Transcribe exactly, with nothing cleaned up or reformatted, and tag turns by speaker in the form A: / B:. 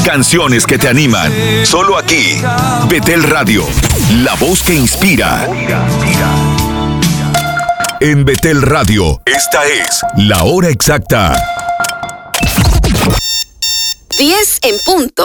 A: Canciones que te animan. Solo aquí, Betel Radio, la voz que inspira. En Betel Radio, esta es la hora exacta.
B: diez en punto.